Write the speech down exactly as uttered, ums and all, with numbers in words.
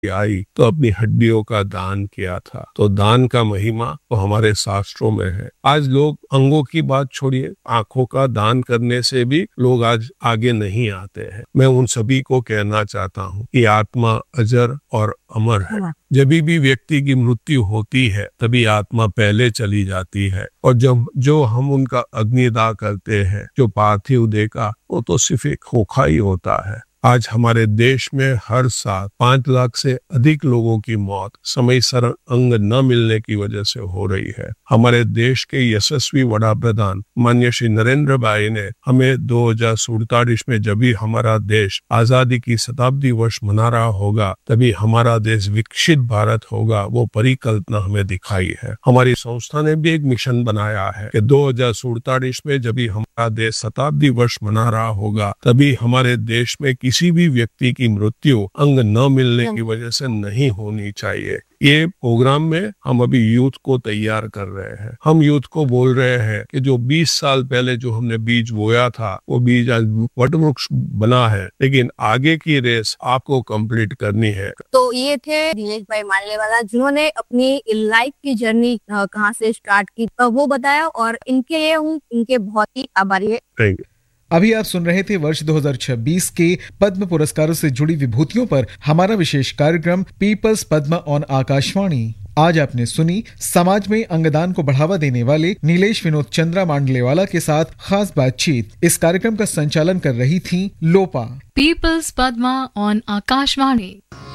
आई तो अपनी हड्डियों का दान किया था। तो दान का महिमा तो हमारे शास्त्रों में है। आज लोग अंगों की बात छोड़िए, आंखों का दान करने से भी लोग आज आगे नहीं आते हैं। मैं उन सभी को कहना चाहता हूँ कि आत्मा अजर और अमर है। जब भी व्यक्ति की मृत्यु होती है तभी आत्मा पहले चली जाती है, और जब जो हम उनका अग्निदाह करते हैं, जो पार्थिव देह का, वो तो सिर्फ एक खोखा ही होता है। आज हमारे देश में हर साल पांच लाख से अधिक लोगों की मौत समय सर अंग न मिलने की वजह से हो रही है। हमारे देश के यशस्वी वड़ा प्रधान माननीय श्री नरेंद्र भाई ने हमें दो हजार सैंतालीस में जब भी हमारा देश आजादी की शताब्दी वर्ष मना रहा होगा तभी हमारा देश विकसित भारत होगा, वो परिकल्पना हमें दिखाई है। हमारी संस्था ने भी एक मिशन बनाया है कि दो हजार सैंतालीस में जब भी हमारा देश शताब्दी वर्ष मना रहा होगा तभी हमारे देश में किसी भी व्यक्ति की मृत्यु अंग न मिलने की वजह से नहीं होनी चाहिए। ये प्रोग्राम में हम अभी यूथ को तैयार कर रहे हैं। हम यूथ को बोल रहे हैं कि जो बीस साल पहले जो हमने बीज बोया था वो बीज आज वटवृक्ष बना है, लेकिन आगे की रेस आपको कंप्लीट करनी है। तो ये थे दिनेश भाई मानलेवाला, जिन्होंने अपनी लाइफ की जर्नी कहाँ से स्टार्ट की वो बताया, और इनके लिए हूँ इनके बहुत ही आभारी है। Thank you. अभी आप सुन रहे थे वर्ष दो हज़ार छब्बीस के पद्म पुरस्कारों से जुड़ी विभूतियों पर हमारा विशेष कार्यक्रम पीपल्स पद्मा ऑन आकाशवाणी। आज आपने सुनी समाज में अंगदान को बढ़ावा देने वाले नीलेश विनोद चंद्रा मांडलेवाला के साथ खास बातचीत। इस कार्यक्रम का संचालन कर रही थी लोपा। Peoples Padma on Akashvani.